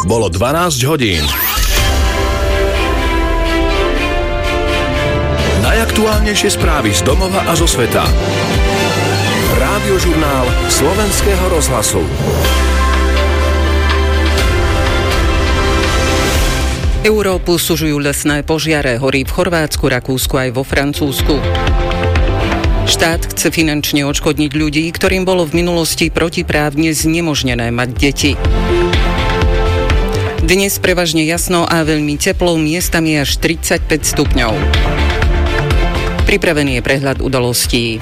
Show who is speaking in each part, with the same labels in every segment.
Speaker 1: Bolo 12 hodín. Najaktuálnejšie správy z domova a zo sveta. Rádiožurnál Slovenského rozhlasu.
Speaker 2: Európu sužujú lesné požiare, horí v Chorvátsku, Rakúsku aj vo Francúzsku. Štát chce finančne odškodniť ľudí, ktorým bolo v minulosti protiprávne znemožnené mať deti. Dnes prevažne jasno a veľmi teplo, miestami až 35 stupňov. Pripravený je prehľad udalostí.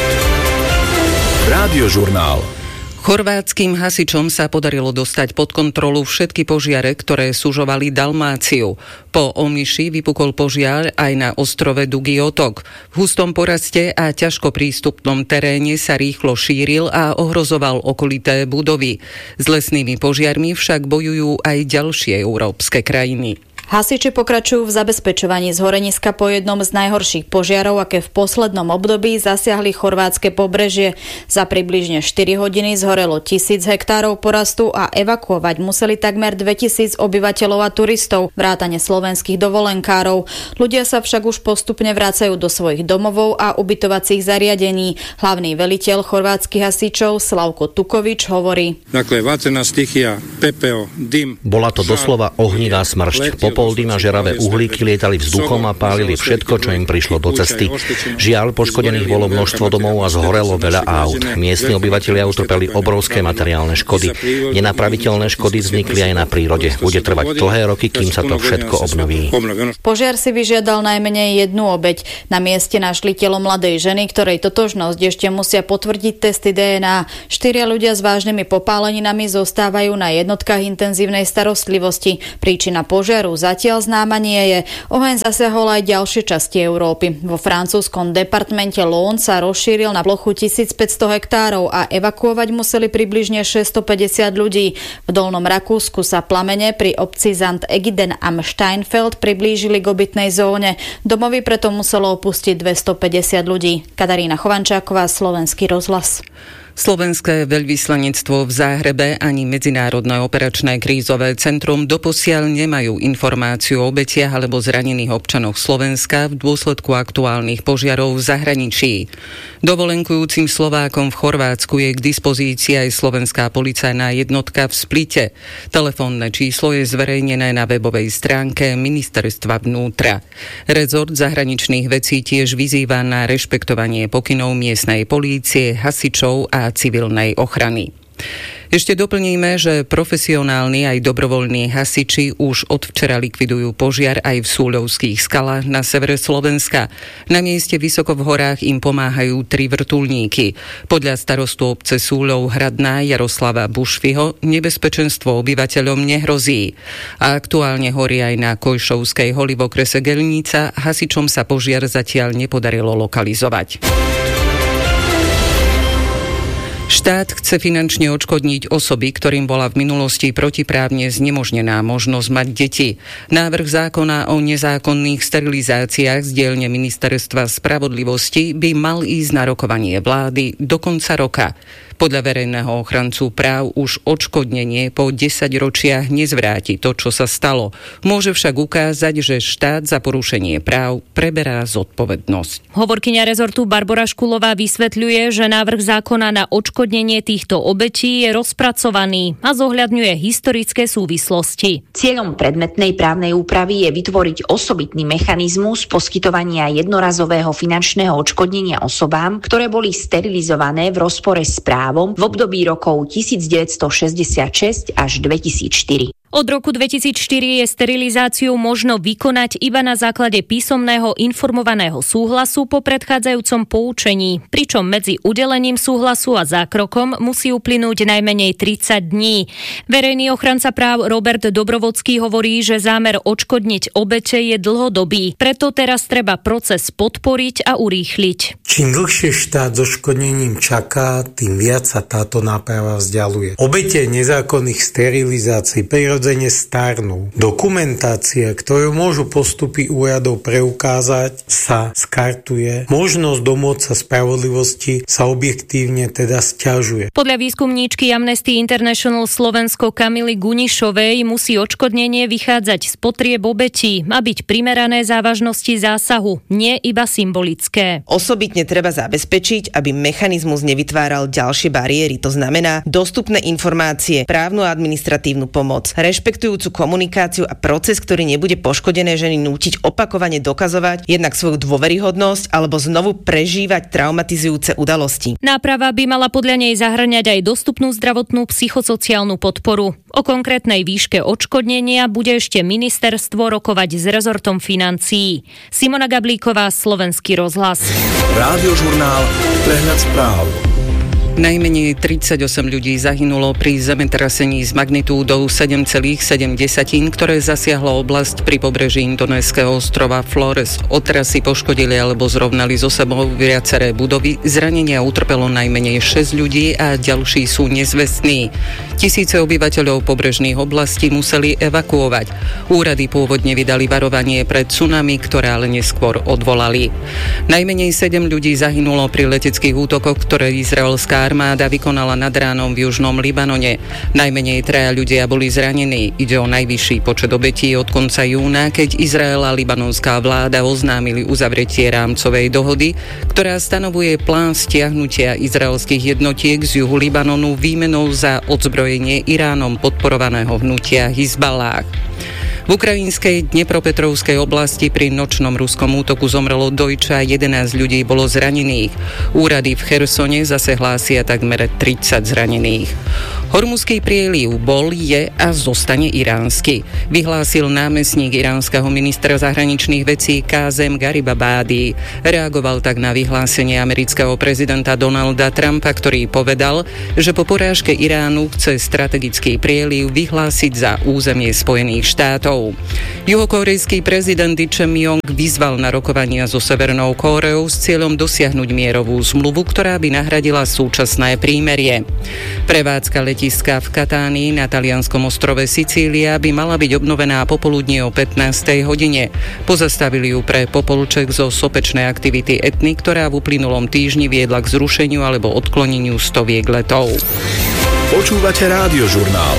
Speaker 1: Rádiožurnál.
Speaker 2: Chorvátskym hasičom sa podarilo dostať pod kontrolu všetky požiare, ktoré sužovali Dalmáciu. Po Omiši vypukol požiar aj na ostrove Dugý otok. V hustom poraste a ťažko prístupnom teréne sa rýchlo šíril a ohrozoval okolité budovy. S lesnými požiarmi však bojujú aj ďalšie európske krajiny.
Speaker 3: Hasiči pokračujú v zabezpečovaní zhoreniska po jednom z najhorších požiarov, aké v poslednom období zasiahli chorvátske pobrežie. Za približne 4 hodiny zhorelo 1000 hektárov porastu a evakuovať museli takmer 2000 obyvateľov a turistov, vrátane slovenských dovolenkárov. Ľudia sa však už postupne vracajú do svojich domovov a ubytovacích zariadení. Hlavný veliteľ chorvátskych hasičov Slavko Tukovič hovorí:
Speaker 4: Bola to doslova ohnivá smršť. Popol, dym a žeravé uhlíky lietali vzduchom a pálili všetko, čo im prišlo do cesty. Žiaľ, poškodených bolo množstvo domov a zhorelo veľa aut. Miestni obyvatelia utrpeli obrovské materiálne škody. Nenapraviteľné škody vznikli aj na prírode. Bude trvať dlhé roky, kým sa to všetko obnoví.
Speaker 3: Požiar si vyžiadal najmenej jednu obeť. Na mieste našli telo mladej ženy, ktorej totožnosť ešte musia potvrdiť testy DNA. 4 ľudia s vážnymi popáleninami zostávajú na jednotkách intenzívnej starostlivosti. Príčina požiaru zatiaľ známa nie je. Oheň zasiahol aj ďalšie časti Európy. Vo francúzskom departmente Lyon sa rozšíril na plochu 1500 hektárov a evakuovať museli približne 650 ľudí. V Dolnom Rakúsku sa plamene pri obci St. Egiden am Steinfeld priblížili k obytnej zóne. Domovy preto muselo opustiť 250 ľudí. Katarína Chovančáková, Slovenský rozhlas.
Speaker 2: Slovenské veľvyslanectvo v Záhrebe ani Medzinárodné operačné krízové centrum doposiaľ nemajú informáciu o obetiach alebo zranených občanoch Slovenska v dôsledku aktuálnych požiarov v zahraničí. Dovolenkujúcim Slovákom v Chorvátsku je k dispozícii aj slovenská policajná jednotka v Splite. Telefónne číslo je zverejnené na webovej stránke Ministerstva vnútra. Rezort zahraničných vecí tiež vyzýva na rešpektovanie pokynov miestnej polície, hasičov a civilnej ochrany. Ešte doplníme, že profesionálni aj dobrovoľní hasiči už od včera likvidujú požiar aj v Súľovských skalách na severe Slovenska. Na mieste vysoko v horách im pomáhajú 3 vrtuľníky. Podľa starostu obce Súľov Hradná Jaroslava Bušviho nebezpečenstvo obyvateľom nehrozí. A aktuálne horí aj na Kojšovskej holi v okrese Gelnica. Hasičom sa požiar zatiaľ nepodarilo lokalizovať. Štát chce finančne odškodniť osoby, ktorým bola v minulosti protiprávne znemožnená možnosť mať deti. Návrh zákona o nezákonných sterilizáciách z dielne Ministerstva spravodlivosti by mal ísť na rokovanie vlády do konca roka. Podľa verejného ochrancu práv už odškodnenie po 10 ročiach nezvráti to, čo sa stalo. Môže však ukázať, že štát za porušenie práv preberá zodpovednosť.
Speaker 5: Hovorkyňa rezortu Barbora Škulová vysvetľuje, že návrh zákona na odškodnenie týchto obetí je rozpracovaný a zohľadňuje historické súvislosti.
Speaker 6: Cieľom predmetnej právnej úpravy je vytvoriť osobitný mechanizmus poskytovania jednorazového finančného odškodnenia osobám, ktoré boli sterilizované v rozpore s právom v období rokov 1966 až 2004.
Speaker 5: Od roku 2004 je sterilizáciu možno vykonať iba na základe písomného informovaného súhlasu po predchádzajúcom poučení, pričom medzi udelením súhlasu a zákrokom musí uplynúť najmenej 30 dní. Verejný ochranca práv Robert Dobrovodský hovorí, že zámer odškodniť obete je dlhodobý, preto teraz treba proces podporiť a urýchliť.
Speaker 7: Čím dlhšie štát so odškodnením čaká, tým viac sa táto náprava vzdialuje. Obete nezákonných sterilizácií, prírodných prirodzene starnú. Dokumentácia, ktorú môžu postupy úradov preukázať, sa skartuje. Možnosť domôcť sa spravodlivosti sa objektívne teda sťažuje.
Speaker 5: Podľa výskumníčky Amnesty International Slovensko Kamily Gunišovej musí odškodnenie vychádzať z potrieb obetí a byť primerané závažnosti zásahu, nie iba symbolické.
Speaker 8: Osobitne treba zabezpečiť, aby mechanizmus nevytváral ďalšie bariéry. To znamená dostupné informácie, právnu a administratívnu pomoc, rešpektujúcu komunikáciu a proces, ktorý nebude poškodené ženy nútiť opakovane dokazovať jednak svoju dôveryhodnosť alebo znovu prežívať traumatizujúce udalosti.
Speaker 5: Náprava by mala podľa nej zahŕňať aj dostupnú zdravotnú psychosociálnu podporu. O konkrétnej výške odškodnenia bude ešte ministerstvo rokovať s rezortom financií. Simona Gablíková, Slovenský rozhlas.
Speaker 1: Rádiožurnál, prehľad správ.
Speaker 2: Najmenej 38 ľudí zahynulo pri zemetrasení s magnitúdou 7,7, ktoré zasiahlo oblasť pri pobreží indonéského ostrova Flores. Otrasy poškodili alebo zrovnali so sebou viaceré budovy. Zranenia utrpelo najmenej 6 ľudí a ďalší sú nezvestní. Tisíce obyvateľov pobrežných oblastí museli evakuovať. Úrady pôvodne vydali varovanie pred tsunami, ktoré ale neskôr odvolali. Najmenej 7 ľudí zahynulo pri leteckých útokoch, ktoré izraelská armáda vykonala nad ránom v južnom Libanone. Najmenej 3 ľudia boli zranení. Ide o najvyšší počet obetí od konca júna, keď Izrael a libanonská vláda oznámili uzavretie rámcovej dohody, ktorá stanovuje plán stiahnutia izraelských jednotiek z juhu Libanonu výmenou za odzbrojenie Iránom podporovaného hnutia Hizballáh. V ukrajinskej Dnepropetrovskej oblasti pri nočnom ruskom útoku zomrelo dojča, 11 ľudí bolo zranených. Úrady v Chersone zase hlásia takmer 30 zranených. Hormuzský prieliv bol, je a zostane iránsky, vyhlásil námestník iránskeho ministra zahraničných vecí Kázem Garibabádi. Reagoval tak na vyhlásenie amerického prezidenta Donalda Trumpa, ktorý povedal, že po porážke Iránu chce strategický prieliv vyhlásiť za územie Spojených štátov. Juhokórejský prezident Lee Jae-myung vyzval na rokovania so Severnou Kóreou s cieľom dosiahnuť mierovú zmluvu, ktorá by nahradila súčasné prímerie. Prevádzka letiska v Katánii na talianskom ostrove Sicília by mala byť obnovená popoludne o 15. hodine. Pozastavili ju pre popolček zo sopečnej aktivity Etny, ktorá v uplynulom týždni viedla k zrušeniu alebo odkloneniu stoviek letov.
Speaker 1: Počúvate Rádiožurnál.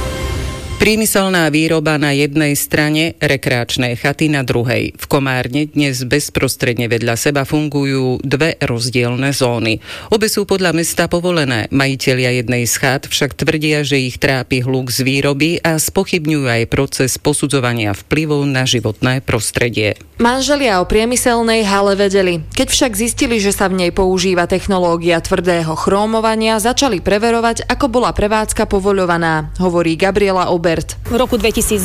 Speaker 2: Priemyselná výroba na jednej strane, rekreačné chaty na druhej. V Komárne dnes bezprostredne vedľa seba fungujú dve rozdielne zóny. Obe sú podľa mesta povolené. Majitelia jednej z chát však tvrdia, že ich trápi hluk z výroby a spochybňujú aj proces posudzovania vplyvov na životné prostredie.
Speaker 9: Manželia o priemyselnej hale vedeli. Keď však zistili, že sa v nej používa technológia tvrdého chrómovania, začali preverovať, ako bola prevádzka povoľovaná, hovorí Gabriela Ober.
Speaker 10: V roku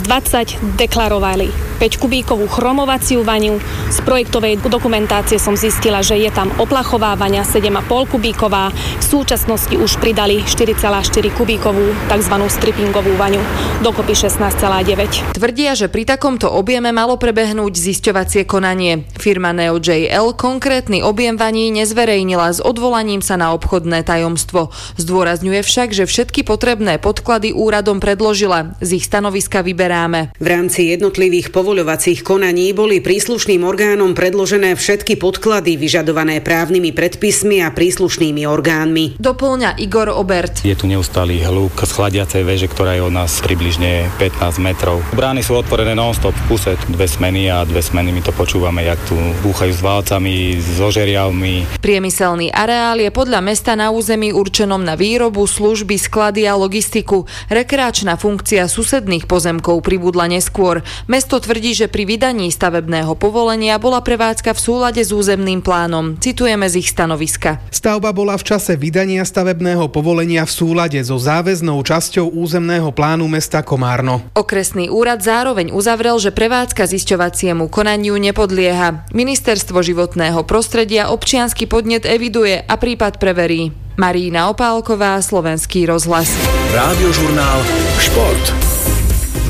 Speaker 10: 2020 deklarovali 5 kubíkovú chromovaciu vaňu. Z projektovej dokumentácie som zistila, že je tam oplachovávania 7,5 kubíková. V súčasnosti už pridali 4,4 kubíkovú tzv. Strippingovú vaňu. Dokopy 16,9.
Speaker 9: Tvrdia, že pri takomto objeme malo prebehnúť zisťovacie konanie. Firma NeoJL konkrétny objem vaní nezverejnila s odvolaním sa na obchodné tajomstvo. Zdôrazňuje však, že všetky potrebné podklady úradom predložila. Z ich stanoviska vyberáme.
Speaker 11: V rámci jednotlivých povoľovacích konaní boli príslušným orgánom predložené všetky podklady vyžadované právnymi predpismi a príslušnými orgánmi.
Speaker 9: Doplňa Igor Obert.
Speaker 12: Je tu neustály hluk z chladiacej veže, ktorá je od nás približne 15 metrov. Brány sú otvorené non-stop v kuse, 2 smeny a 2 smeny my to počúvame, jak tu búchajú s válcami, so žeriavmi.
Speaker 9: Priemyselný areál je podľa mesta na území určenom na výrobu, služby, sklady a logistiku. Rekreačná funkcia susedných pozemkov pribudla neskôr. Mesto tvrdí, že pri vydaní stavebného povolenia bola prevádzka v súlade s územným plánom. Citujeme z ich stanoviska.
Speaker 13: Stavba bola v čase vydania stavebného povolenia v súlade so záväznou časťou územného plánu mesta Komárno.
Speaker 9: Okresný úrad zároveň uzavrel, že prevádzka zisťovaciemu konaniu nepodlieha. Ministerstvo životného prostredia občiansky podnet eviduje a prípad preverí. Marína Opálková, Slovenský rozhlas.
Speaker 1: Rádiožurnál Šport.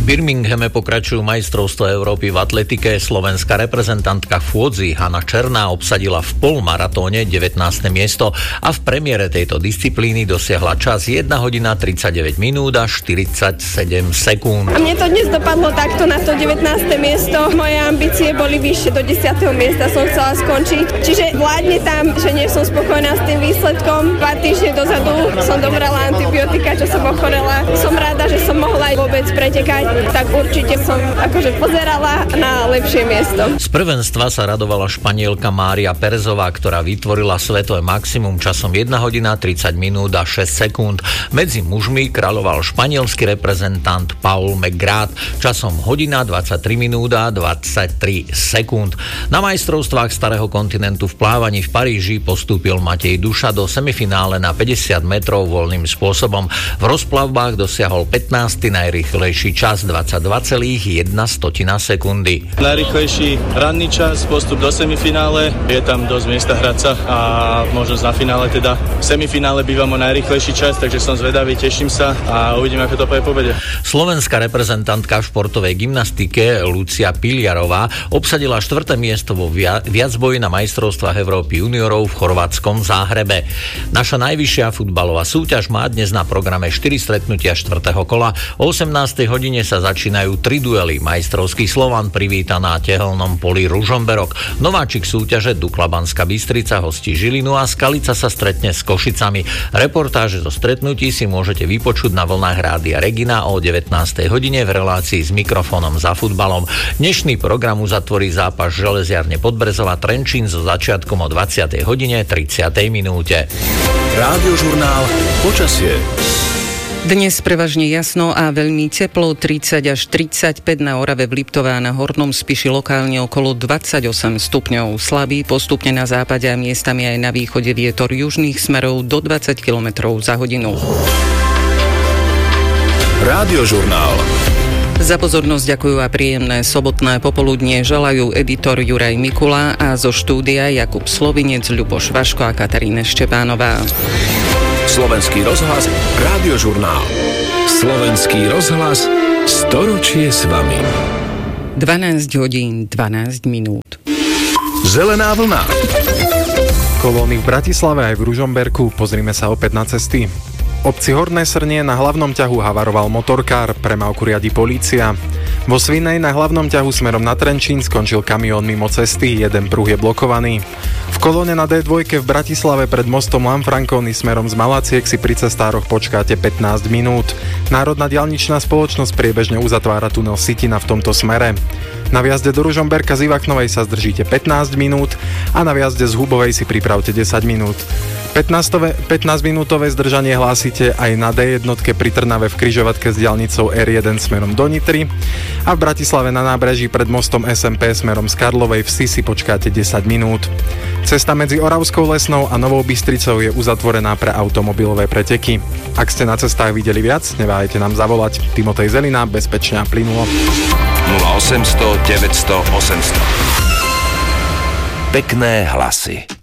Speaker 4: Birminghame pokračujú majstrovstvá Európy v atletike. Slovenská reprezentantka v chôdzi Hana Černá obsadila v polmaratóne 19. miesto a v premiére tejto disciplíny dosiahla čas 1 hodina 39 minút a 47 sekúnd.
Speaker 14: A mne to dnes dopadlo takto na to 19. miesto. Moje ambície boli vyššie, do 10. miesta som chcela skončiť. Čiže vládne tam, že nie som spokojná s tým výsledkom. 2 týždne dozadu som dobrala antibiotika, čo som ochorela. Som rada, že som mohla aj vôbec pretekať. Tak určite som akože pozerala na lepšie miesto.
Speaker 4: Z prvenstva sa radovala Španielka Mária Perezová, ktorá vytvorila svetové maximum časom 1 hodina 30 minút a 6 sekúnd. Medzi mužmi kráľoval španielský reprezentant Paul McGrath časom hodina 23 minút a 23 sekúnd. Na majstrovstvách Starého kontinentu v plávaní v Paríži postúpil Matej Duša do semifinále na 50 metrov voľným spôsobom. V rozplavbách dosiahol 15. najrýchlejší čas 22,1 sekundy.
Speaker 15: Najrýchlejší ranný čas, postup do semifinále, je tam dosť miesta hrať sa a možnosť na finále teda. V semifinále bývam o najrýchlejší čas, takže som zvedavý, teším sa a uvidím, ako to povede.
Speaker 4: Slovenská reprezentantka v športovej gymnastike Lucia Piliarová obsadila 4. miesto vo viacboji na majstrovstvách Európy juniorov v chorvátskom Záhrebe. Naša najvyššia futbalová súťaž má dnes na programe 4 stretnutia 4. kola. O 18. hodine sa začínajú 3 duely. Majstrovský Slovan privíta na tehelnom poli Ružomberok. Nováčik súťaže Dukla Banská Bystrica hostí Žilinu a Skalica sa stretne s Košicami. Reportáže zo stretnutí si môžete vypočuť na vlnách Rádia Regina o 19. hodine v relácii s mikrofónom za futbalom. Dnešný program uzatvorí zápas Železiarne Podbrezova Trenčín so začiatkom o 20. hodine 30. minúte.
Speaker 1: Rádiožurnál Počasie.
Speaker 2: Dnes prevažne jasno a veľmi teplo, 30 až 35 na Orave, v Liptove a na Hornom Spiši lokálne okolo 28 stupňov. Slabý postupne na západe a miestami aj na východe vietor južných smerov do 20 km za hodinu.
Speaker 1: Rádiožurnál.
Speaker 2: Za pozornosť ďakujú a príjemné sobotné popoludnie želajú editor Juraj Mikula a zo štúdia Jakub Slovinec, Ľuboš Vaško a Katarína Štepánová.
Speaker 1: Slovenský rozhlas, Rádiožurnál. Slovenský rozhlas, storočie s vami.
Speaker 2: 12 hodín, 12 minút.
Speaker 1: Zelená vlna.
Speaker 16: Kolóny v Bratislave aj v Ružomberku, pozrime sa opäť na cesty. V obci Horné Srnie na hlavnom ťahu havaroval motorkár, premávku riadi polícia. Vo Svinej na hlavnom ťahu smerom na Trenčín skončil kamión mimo cesty, jeden pruh je blokovaný. V kolóne na D2 v Bratislave pred mostom Lanfranconi smerom z Malaciek si pri cestároch počkáte 15 minút. Národná diaľničná spoločnosť priebežne uzatvára tunel Sitina v tomto smere. Na viazde do Ružomberka z Ivachnovej sa zdržíte 15 minút a na viazde z Hubovej si pripravte 10 minút. 15-minútové zdržanie hlásite aj na D1 pri Trnave v križovatke s diaľnicou R1 smerom do Nitry a v Bratislave na nábreží pred mostom SMP smerom z Karlovej Vsi si počkáte 10 minút. Cesta medzi Oravskou Lesnou a Novou Bystricou je uzatvorená pre automobilové preteky. Ak ste na cestách videli viac, neváhajte nám zavolať. Timotej Zelina, bezpečne a plynulo.
Speaker 1: 0800 900 800. Pekné hlasy.